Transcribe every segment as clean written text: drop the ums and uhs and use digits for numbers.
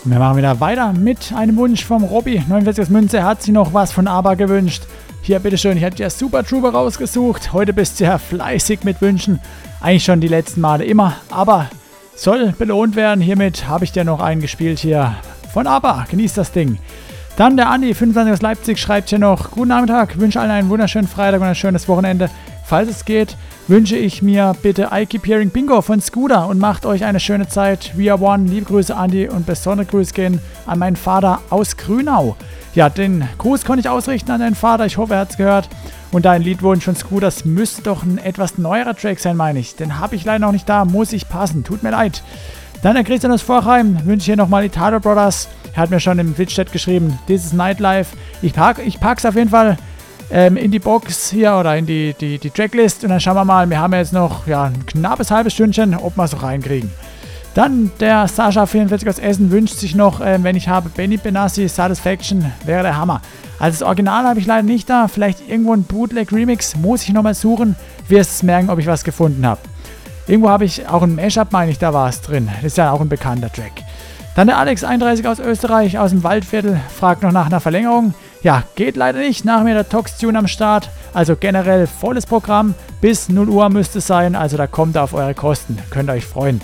Wir machen wieder weiter mit einem Wunsch vom Robby. 49 aus Münze hat sich noch was von ABBA gewünscht. Hier, bitteschön, ich hatte ja Super Trooper rausgesucht. Heute bist du ja fleißig mit Wünschen. Eigentlich schon die letzten Male immer, aber soll belohnt werden. Hiermit habe ich dir noch einen gespielt hier von ABBA. Genießt das Ding. Dann der Andi, 25 aus Leipzig, schreibt hier noch: Guten Nachmittag, wünsche allen einen wunderschönen Freitag und ein schönes Wochenende. Falls es geht, wünsche ich mir bitte I Keep Hearing Bingo von Scooter und macht euch eine schöne Zeit. We are one. Liebe Grüße, Andi, und besondere Grüße gehen an meinen Vater aus Grünau. Ja, den Gruß konnte ich ausrichten an deinen Vater. Ich hoffe, er hat es gehört. Und dein Liedwunsch von Scooters müsste doch ein etwas neuerer Track sein, meine ich. Den habe ich leider noch nicht da, muss ich passen. Tut mir leid. Dann der Christian aus Vorheim, wünsche hier nochmal die Italo Brothers. Er hat mir schon im Twitch-Chat geschrieben, This is Nightlife. Ich pack's auf jeden Fall in die Box hier oder in die Tracklist und dann schauen wir mal, wir haben jetzt noch ein knappes halbes Stündchen, ob wir es so reinkriegen. Dann der Sascha 44 aus Essen wünscht sich noch, wenn ich habe, Benny Benassi, Satisfaction, wäre der Hammer. Also das Original habe ich leider nicht da, vielleicht irgendwo ein Bootleg-Remix, muss ich nochmal suchen, wirst es merken, ob ich was gefunden habe. Irgendwo habe ich auch ein Mashup, meine ich, da war es drin, das ist ja auch ein bekannter Track. Dann der Alex 31 aus Österreich, aus dem Waldviertel, fragt noch nach einer Verlängerung. Ja, geht leider nicht. Nach mir der Tox-Tune am Start. Also generell volles Programm. Bis 0 Uhr müsste es sein. Also da kommt er auf eure Kosten. Könnt ihr euch freuen.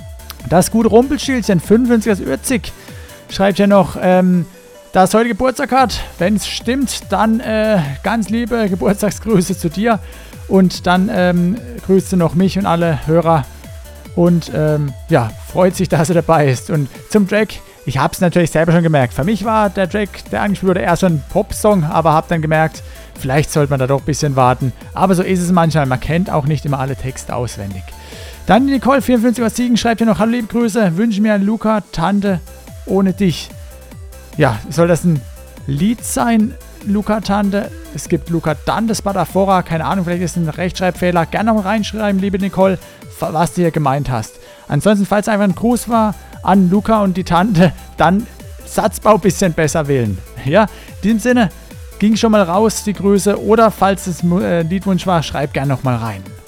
Das gute Rumpelstilzchen 55 aus Ürzig schreibt ja noch, dass heute Geburtstag hat. Wenn es stimmt, dann ganz liebe Geburtstagsgrüße zu dir. Und dann grüßt du noch mich und alle Hörer. Und freut sich, dass er dabei ist. Und zum Track, ich habe es natürlich selber schon gemerkt. Für mich war der Track, der angespielt wurde, eher so ein Pop-Song, aber habe dann gemerkt, vielleicht sollte man da doch ein bisschen warten. Aber so ist es manchmal, man kennt auch nicht immer alle Texte auswendig. Dann Nicole 54 aus Siegen schreibt ja noch: Hallo liebe Grüße, wünsche mir an Luca, Tante, ohne dich. Ja, soll das ein Lied sein, Luca Tante? Es gibt Luca Tante, Spadafora, keine Ahnung, vielleicht ist es ein Rechtschreibfehler. Gerne noch reinschreiben, liebe Nicole, was du hier gemeint hast. Ansonsten, falls einfach ein Gruß war an Luca und die Tante, dann Satzbau ein bisschen besser wählen. Ja, in diesem Sinne, ging schon mal raus die Grüße, oder falls es ein Liedwunsch war, schreib gerne noch mal rein.